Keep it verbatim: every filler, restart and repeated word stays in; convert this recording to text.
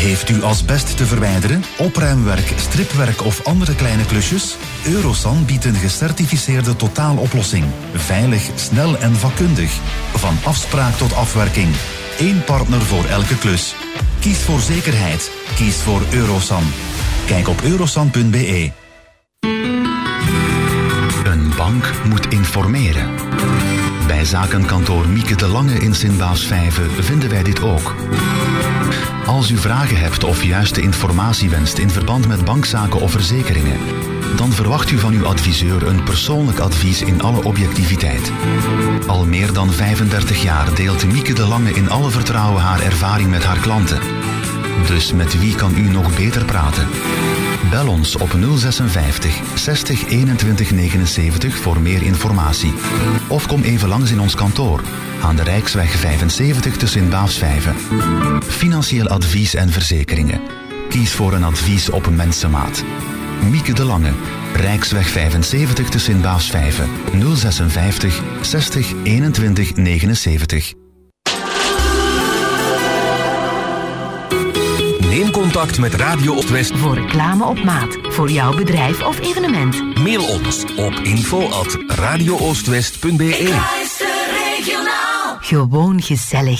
Heeft u asbest te verwijderen, opruimwerk, stripwerk of andere kleine klusjes? Eurosan biedt een gecertificeerde totaaloplossing. Veilig, snel en vakkundig. Van afspraak tot afwerking. Eén partner voor elke klus. Kies voor zekerheid. Kies voor Eurosan. Kijk op eurosan punt b e. Een bank moet informeren. Bij zakenkantoor Mieke de Lange in Sint-Baafsvijve vinden wij dit ook. Als u vragen hebt of juiste informatie wenst in verband met bankzaken of verzekeringen, dan verwacht u van uw adviseur een persoonlijk advies in alle objectiviteit. Al meer dan vijfendertig jaar deelt Mieke de Lange in alle vertrouwen haar ervaring met haar klanten. Dus met wie kan u nog beter praten? Bel ons op nul zesenvijftig zestig eenentwintig negenenzeventig voor meer informatie. Of kom even langs in ons kantoor aan de Rijksweg vijfenzeventig te Sint-Baafsvijve. Financieel advies en verzekeringen. Kies voor een advies op mensenmaat. Mieke de Lange, Rijksweg vijfenzeventig te Sint-Baafsvijve. nul zesenvijftig zestig eenentwintig negenenzeventig. Neem contact met Radio Oostwest voor reclame op maat, voor jouw bedrijf of evenement. Mail ons op info at radio oostwest punt b e. Gewoon gezellig.